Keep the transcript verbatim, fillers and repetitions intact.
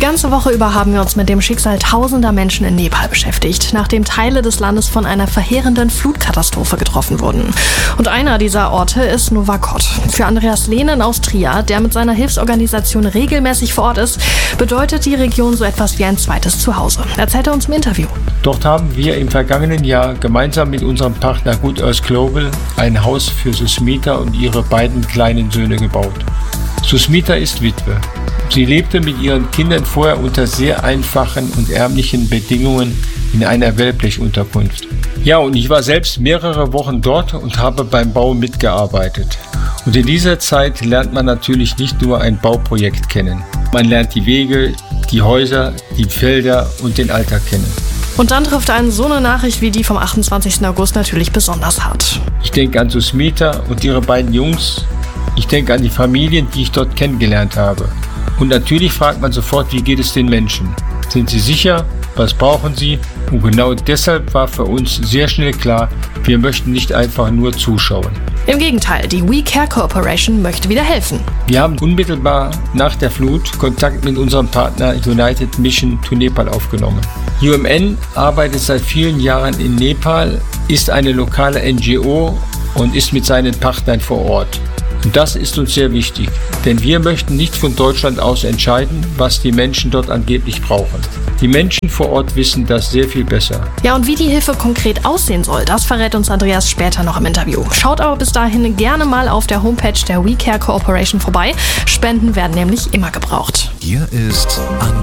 Die ganze Woche über haben wir uns mit dem Schicksal tausender Menschen in Nepal beschäftigt, nachdem Teile des Landes von einer verheerenden Flutkatastrophe getroffen wurden. Und einer dieser Orte ist Nuwakot. Für Andreas Lehnen aus Trier, der mit seiner Hilfsorganisation regelmäßig vor Ort ist, bedeutet die Region so etwas wie ein zweites Zuhause. Erzählt er uns im Interview. Dort haben wir im vergangenen Jahr gemeinsam mit unserem Partner Good Earth Global ein Haus für Susmita und ihre beiden kleinen Söhne gebaut. Susmita ist Witwe. Sie lebte mit ihren Kindern vorher unter sehr einfachen und ärmlichen Bedingungen in einer Wellblechunterkunft. Ja, und ich war selbst mehrere Wochen dort und habe beim Bau mitgearbeitet. Und in dieser Zeit lernt man natürlich nicht nur ein Bauprojekt kennen. Man lernt die Wege, die Häuser, die Felder und den Alltag kennen. Und dann trifft einen so eine Nachricht wie die vom achtundzwanzigsten August natürlich besonders hart. Ich denke an Susmita und ihre beiden Jungs. Ich denke an die Familien, die ich dort kennengelernt habe. Und natürlich fragt man sofort, wie geht es den Menschen? Sind sie sicher? Was brauchen sie? Und genau deshalb war für uns sehr schnell klar, wir möchten nicht einfach nur zuschauen. Im Gegenteil, die We Care Corporation möchte wieder helfen. Wir haben unmittelbar nach der Flut Kontakt mit unserem Partner United Mission to Nepal aufgenommen. U M N arbeitet seit vielen Jahren in Nepal, ist eine lokale N G O und ist mit seinen Partnern vor Ort. Und das ist uns sehr wichtig, denn wir möchten nicht von Deutschland aus entscheiden, was die Menschen dort angeblich brauchen. Die Menschen vor Ort wissen das sehr viel besser. Ja, und wie die Hilfe konkret aussehen soll, das verrät uns Andreas später noch im Interview. Schaut aber bis dahin gerne mal auf der Homepage der We Care Corporation vorbei. Spenden werden nämlich immer gebraucht. Hier ist Andreas